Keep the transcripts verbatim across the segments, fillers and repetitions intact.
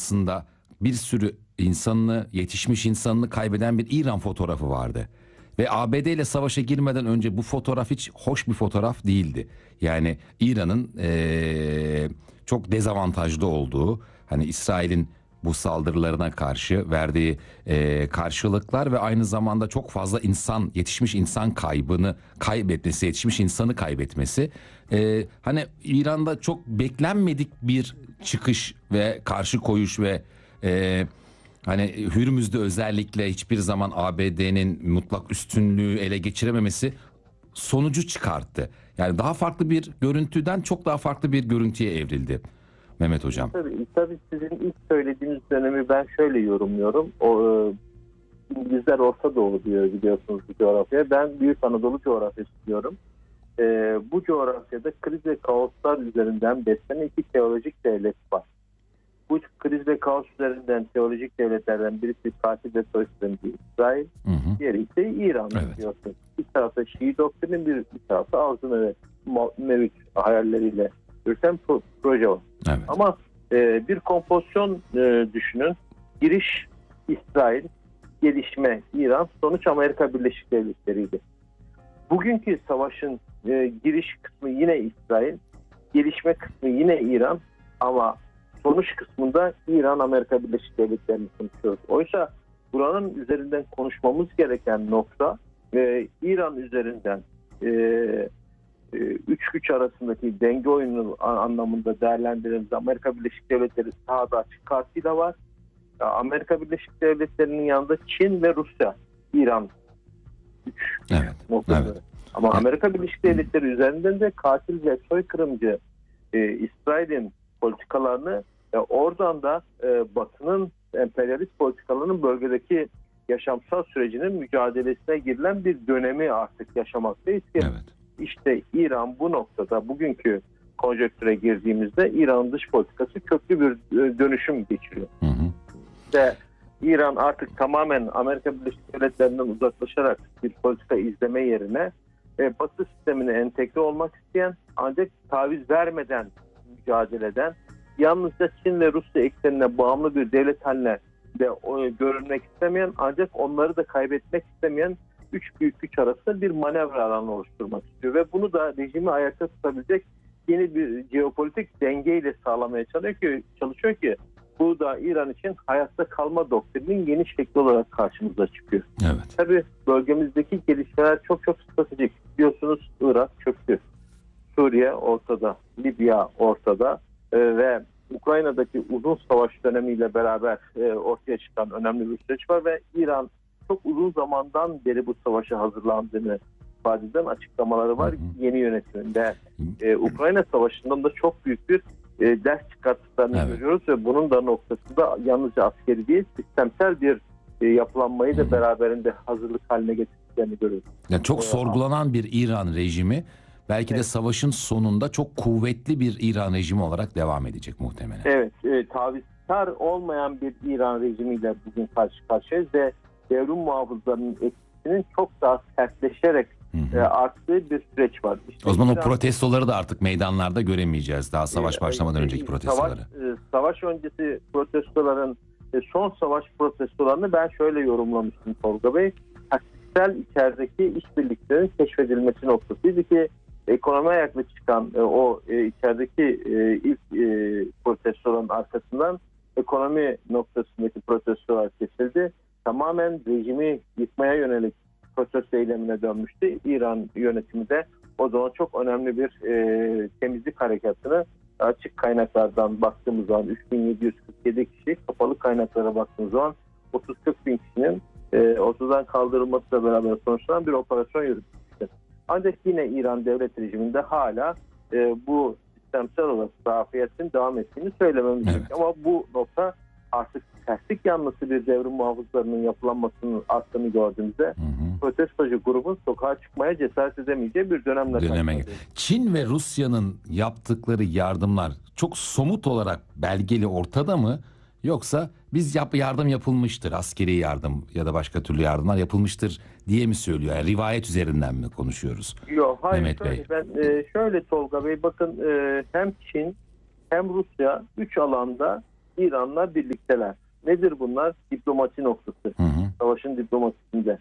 aslında bir sürü insanını, yetişmiş insanını kaybeden bir İran fotoğrafı vardı. Ve A B D ile savaşa girmeden önce bu fotoğraf hiç hoş bir fotoğraf değildi. Yani İran'ın ee, çok dezavantajlı olduğu, hani İsrail'in bu saldırılarına karşı verdiği e, karşılıklar ve aynı zamanda çok fazla insan, yetişmiş insan kaybını kaybetmesi, yetişmiş insanı kaybetmesi. E, hani İran'da çok beklenmedik bir çıkış ve karşı koyuş ve e, hani Hürmüz'de özellikle hiçbir zaman A B D'nin mutlak üstünlüğü ele geçirememesi sonucu çıkarttı. Yani daha farklı bir görüntüden çok daha farklı bir görüntüye evrildi Mehmet Hocam. Tabii, tabii sizin ilk söylediğiniz dönemi ben şöyle yorumluyorum. O, e, İngilizler Orta Doğu diyor biliyorsunuz bu coğrafyaya. Ben Büyük Anadolu coğrafyası diyorum. E, bu coğrafyada kriz ve kaoslar üzerinden beslenen iki teolojik devlet var. Bu kriz ve kaos üzerinden teolojik devletlerden birisi katil ve soykırımcı İsrail, hı hı. diğeri ise İran. Evet. Diyorsun. Bir tarafta Şii doktrinin, bir, bir tarafta Arzu ve Mevlüt hayalleriyle yürüten pro, proje var. Evet. Ama e, bir kompozisyon e, düşünün. Giriş İsrail, gelişme İran, sonuç Amerika Birleşik Devletleri'ydi. Bugünkü savaşın e, giriş kısmı yine İsrail, gelişme kısmı yine İran ama sonuç kısmında İran, Amerika Birleşik Devletleri'ni konuşuyoruz. Oysa buranın üzerinden konuşmamız gereken nokta e, İran üzerinden e, e, üç güç arasındaki denge oyunu anlamında değerlendirildiğinde Amerika Birleşik Devletleri sahada açık kartıyla var. Amerika Birleşik Devletleri'nin yanında Çin ve Rusya, İran üç evet, evet. Ama evet. Amerika Birleşik Devletleri üzerinden de katil ve soykırımcı e, İsrail'in politikalarını e, oradan da e, Batı'nın emperyalist politikalarının bölgedeki yaşamsal sürecinin mücadelesine girilen bir dönemi artık yaşamaktayız ki evet. İşte İran bu noktada bugünkü konjonktüre girdiğimizde İran'ın dış politikası köklü bir dönüşüm geçiriyor. Hı hı. Ve İran artık tamamen Amerika Birleşik Devletleri'nden uzaklaşarak bir politika izleme yerine e, Batı sistemine entegre olmak isteyen ancak taviz vermeden mücadele eden, yalnızca Çin ve Rusya eksenine bağımlı bir devlet haline de o, görünmek istemeyen ancak onları da kaybetmek istemeyen üç büyük güç arasında bir manevra alanı oluşturmak istiyor ve bunu da rejimi ayakta tutabilecek yeni bir jeopolitik dengeyle sağlamaya çalışıyor ki, çalışıyor ki bu da İran için hayatta kalma doktrinin yeni şekli olarak karşımıza çıkıyor. Evet. Tabii bölgemizdeki gelişmeler çok çok stratejik. Biliyorsunuz Irak çöktü. Suriye ortada, Libya ortada e, ve Ukrayna'daki uzun savaş dönemiyle beraber e, ortaya çıkan önemli bir süreç var ve İran çok uzun zamandan beri bu savaşa hazırlandığını ifade eden açıklamaları var. Hı hı. Yeni yönetiminde e, Ukrayna Savaşı'ndan da çok büyük bir e, ders çıkarttıklarını evet. görüyoruz ve bunun da noktasında yalnızca askeri değil, sistemsel bir e, yapılanmayı da hı hı. beraberinde hazırlık haline getirdiklerini görüyoruz. Yani çok ee, sorgulanan bir İran rejimi belki evet. de savaşın sonunda çok kuvvetli bir İran rejimi olarak devam edecek muhtemelen. Evet, e, tavizkar olmayan bir İran rejimiyle bugün karşı karşıyayız ve devrim muhafızlarının etkisinin çok daha sertleşerek e, arttığı bir süreç var. İşte o zaman İran, o protestoları da artık meydanlarda göremeyeceğiz. Daha savaş başlamadan e, önceki protestoları. Savaş, e, savaş öncesi protestoların, e, son savaş protestolarını ben şöyle yorumlamıştım Tolga Bey. Taktiksel içerideki işbirliklerin keşfedilmesi noktasıydı ki ekonomi ayaklı çıkan e, o e, içerideki e, ilk e, protestoların arkasından ekonomi noktasındaki protestolar kesildi. Tamamen rejimi yıkmaya yönelik protesto eylemine dönmüştü. İran yönetimi de o zaman çok önemli bir e, temizlik harekatını açık kaynaklardan baktığımız zaman üç bin yedi yüz kırk yedi kişi, kapalı kaynaklara baktığımız zaman otuz kırk bin kişinin e, ortadan kaldırılmasıyla beraber sonuçlanan bir operasyon yürütmüştü. Ancak yine İran devlet rejiminde hala e, bu sistemsel olarak zafiyetin devam ettiğini söylememiz gerekiyor. Evet. Ama bu nokta artık terslik yanlısı bir devrim muhafızlarının yapılanmasının arttığını gördüğümüzde hı hı. protestocu grubun sokağa çıkmaya cesaret edemeyeceği bir dönemle karşılaşıyoruz. Çin ve Rusya'nın yaptıkları yardımlar çok somut olarak belgeli ortada mı? Yoksa biz yap, yardım yapılmıştır, askeri yardım ya da başka türlü yardımlar yapılmıştır diye mi söylüyor? Yani rivayet üzerinden mi konuşuyoruz? Yok, hayır. Mehmet şöyle, Bey. Ben e, şöyle Tolga Bey, bakın e, hem Çin hem Rusya üç alanda İran'la birlikteler. Nedir bunlar? Diplomasi noktası. Hı hı. Savaşın diplomasisinde,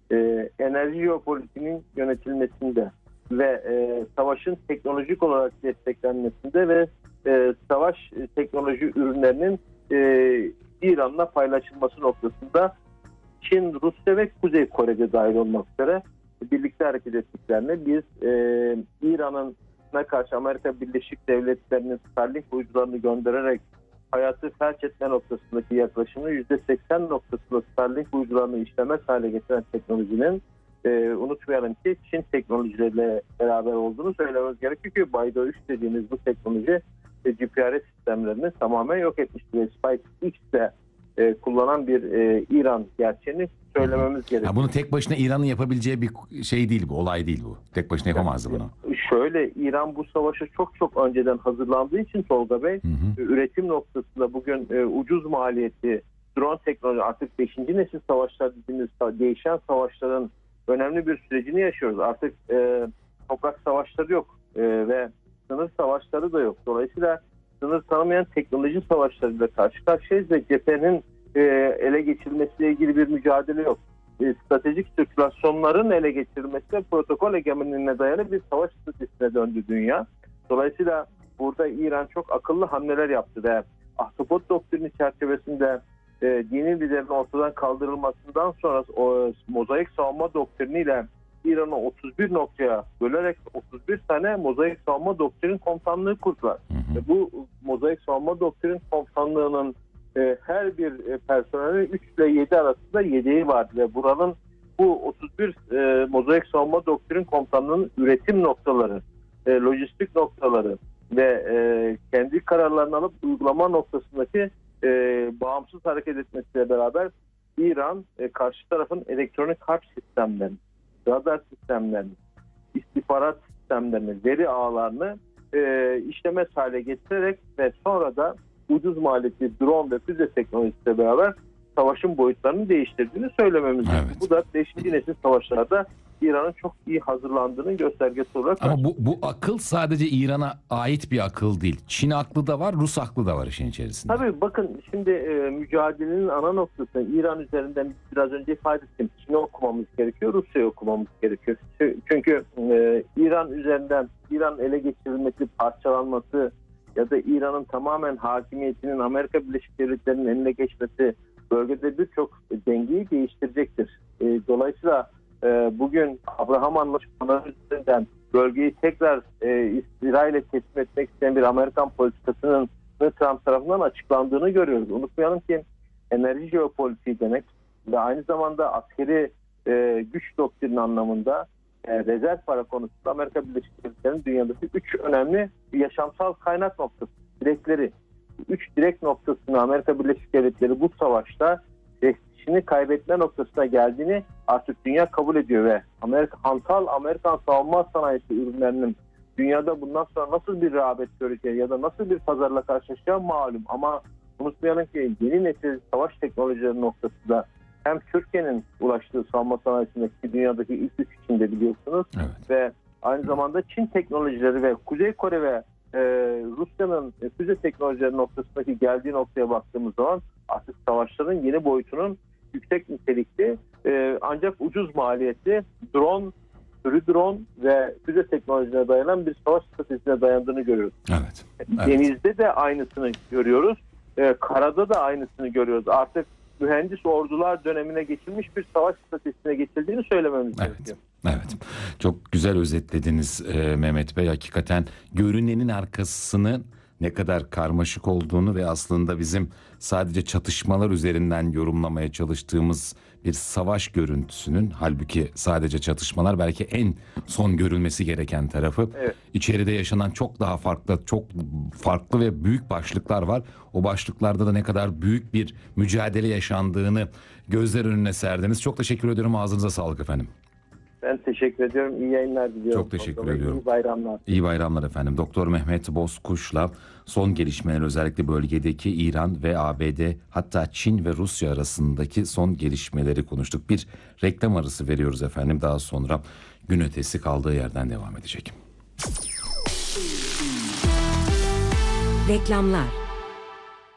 e, enerji jeopolitiğinin yönetilmesinde ve e, savaşın teknolojik olarak desteklenmesinde ve e, savaş e, teknoloji ürünlerinin e, İran'la paylaşılması noktasında Çin, Rusya ve Kuzey Kore'de dahil olmak üzere birlikte hareket ettiklerini biz e, İran'ın ne karşı Amerika Birleşik Devletleri'nin Starlink uydularını göndererek hayatı felç etme noktasındaki yaklaşımı yüzde seksen noktasında Starlink uydularını işlemez hale getiren teknolojinin e, unutmayalım ki Çin teknolojileriyle beraber olduğunu söylememiz gerekiyor ki Baydo üç dediğimiz bu teknoloji e, G P R S sistemlerini tamamen yok etmiştir. Ve SpaceX'te e, kullanan bir e, İran gerçeğini söylememiz gerekiyor. Ya bunu tek başına İran'ın yapabileceği bir şey değil bu, olay değil bu. Tek başına yapamazdı bunu. Şöyle, İran bu savaşa çok çok önceden hazırlandığı için Tolga Bey, hı hı. üretim noktasında bugün e, ucuz maliyeti, drone teknoloji, artık beşinci nesil savaşlar dediğimiz değişen savaşların önemli bir sürecini yaşıyoruz. Artık e, toprak savaşları yok e, ve sınır savaşları da yok. Dolayısıyla sınır tanımayan teknoloji savaşlarıyla karşı karşıyayız ve cephenin e, ele geçirilmesiyle ilgili bir mücadele yok. E, stratejik sirkülasyonların ele geçirilmesi ve protokol egemenliğine dayalı bir savaş stratejisine döndü dünya. Dolayısıyla burada İran çok akıllı hamleler yaptı ve Ahtapot doktrini çerçevesinde e, dini liderin ortadan kaldırılmasından sonra o mozaik savunma doktriniyle İran'ı otuz bir noktaya bölerek otuz bir tane mozaik savunma doktrin komutanlığı kurdular. Hı hı. Ve bu mozaik savunma doktrin komutanlığının e, her bir e, personelin üç ile yedi arasında yedeği vardı ve buranın bu otuz bir e, mozaik savunma doktrin komutanlığının üretim noktaları, e, lojistik noktaları ve e, kendi kararlarını alıp uygulama noktasındaki e, bağımsız hareket etmesiyle beraber İran e, karşı tarafın elektronik harp sistemlerini, radar sistemlerini, istihbarat sistemlerini, veri ağlarını e, işlemez hale getirerek ve sonra da ucuz maliyetli drone ve füze teknolojisiyle beraber savaşın boyutlarını değiştirdiğini söylememiz lazım. Evet. Bu da beşinci nesil savaşlarda İran'ın çok iyi hazırlandığının göstergesi olarak. Ama bu, bu akıl sadece İran'a ait bir akıl değil. Çin aklı da var, Rus aklı da var işin içerisinde. Tabii bakın şimdi e, mücadelenin ana noktası İran üzerinden biraz önce ifade ettim. Çin'i okumamız gerekiyor, Rusya'yı okumamız gerekiyor. Çünkü e, İran üzerinden İran ele geçirilmesi, parçalanması ya da İran'ın tamamen hakimiyetinin Amerika Birleşik Devletleri'nin eline geçmesi bölgede birçok dengeyi değiştirecektir. E, dolayısıyla e, bugün Abraham Anlaşmaları üzerinden bölgeyi tekrar e, İsrail'e teslim etmek isteyen bir Amerikan politikasının Trump tarafından açıklandığını görüyoruz. Unutmayalım ki enerji jeopolitiği demek ve aynı zamanda askeri e, güç doktrini anlamında e, rezerv para konusunda Amerika Birleşik Devletleri'nin dünyadaki üç önemli yaşamsal kaynak noktası, direkleri. Üç direk noktasını Amerika Birleşik Devletleri bu savaşta prestijini kaybetme noktasına geldiğini artık dünya kabul ediyor ve Amerika, hantal Amerikan savunma sanayisi ürünlerinin dünyada bundan sonra nasıl bir rağbet göreceği ya da nasıl bir pazarla karşılaşacağı malum. Ama unutmayalım ki yeni nesil savaş teknolojileri noktasında hem Türkiye'nin ulaştığı savunma sanayisindeki dünyadaki ilk üç içinde biliyorsunuz. Evet. Ve aynı zamanda Çin teknolojileri ve Kuzey Kore ve e, Rusya'nın e, füze teknolojileri noktasındaki geldiği noktaya baktığımız zaman artık savaşların yeni boyutunun yüksek nitelikli e, ancak ucuz maliyetli drone, sürü drone ve füze teknolojisine dayanan bir savaş stratejisine dayandığını görüyoruz. Evet. Evet. Denizde de aynısını görüyoruz. E, karada da aynısını görüyoruz. Artık mühendis ordular dönemine geçilmiş bir savaş stratejisine geçildiğini söylememiz evet. gerekiyor. Evet. Çok güzel özetlediniz e, Mehmet Bey. Hakikaten görünenin arkasını ne kadar karmaşık olduğunu ve aslında bizim sadece çatışmalar üzerinden yorumlamaya çalıştığımız bir savaş görüntüsünün, halbuki sadece çatışmalar belki en son görülmesi gereken tarafı. Evet. İçeride yaşanan çok daha farklı, çok farklı ve büyük başlıklar var. O başlıklarda da ne kadar büyük bir mücadele yaşandığını gözler önüne serdiniz. Çok teşekkür ediyorum. Ağzınıza sağlık efendim. Ben teşekkür ediyorum. İyi yayınlar diliyorum. Çok teşekkür Doktor ediyorum. İyi bayramlar. İyi bayramlar efendim. Doktor Mehmet Bozkuş'la son gelişmeler, özellikle bölgedeki İran ve A B D, hatta Çin ve Rusya arasındaki son gelişmeleri konuştuk. Bir reklam arası veriyoruz efendim. Daha sonra gün ötesi kaldığı yerden devam edecek. Reklamlar.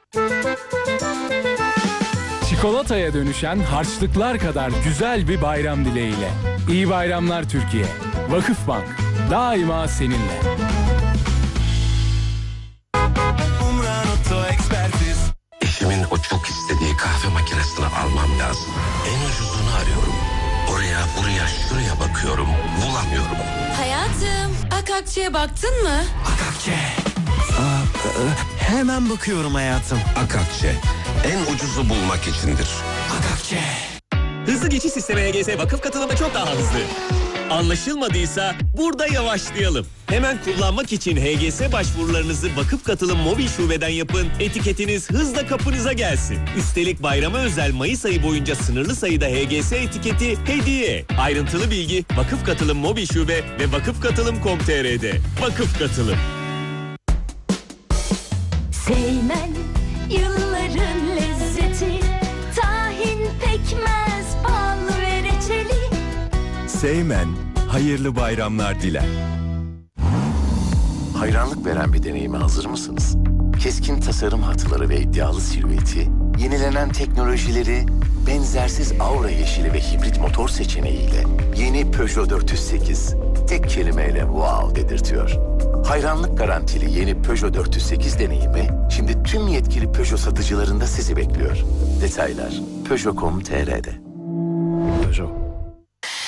Çikolataya dönüşen harçlıklar kadar güzel bir bayram dileğiyle. İyi bayramlar Türkiye. Vakıfbank daima seninle. Eşimin o çok istediği kahve makinesini almam lazım. En ucuzunu arıyorum. Oraya, buraya, şuraya bakıyorum. Bulamıyorum. Hayatım, Akakçe'ye baktın mı? Akakçe. Aa, e, hemen bakıyorum hayatım. Akakçe. En ucuzu bulmak içindir. Akakçe. Hızlı geçiş sistemi H G S vakıf katılımı çok daha hızlı. Anlaşılmadıysa burada yavaşlayalım. Hemen kullanmak için H G S başvurularınızı vakıf katılım mobil şubeden yapın. Etiketiniz hızla kapınıza gelsin. Üstelik bayrama özel Mayıs ayı boyunca sınırlı sayıda H G S etiketi hediye. Ayrıntılı bilgi vakıf katılım mobil şube ve vakıf katılım nokta com nokta t r'de. Vakıf katılım. Seymen yılların lezzeti, tahin, pekmez, bal ve reçeli. Seymen hayırlı bayramlar diler. Hayranlık veren bir deneyime hazır mısınız? Keskin tasarım hatları ve iddialı silüeti, yenilenen teknolojileri, benzersiz aura yeşili ve hibrit motor seçeneğiyle yeni Peugeot dört yüz sekiz tek kelimeyle wow dedirtiyor. Hayranlık garantili yeni Peugeot dört yüz sekiz deneyimi şimdi tüm yetkili Peugeot satıcılarında sizi bekliyor. Detaylar Peugeot nokta com nokta t r'de. Peugeot.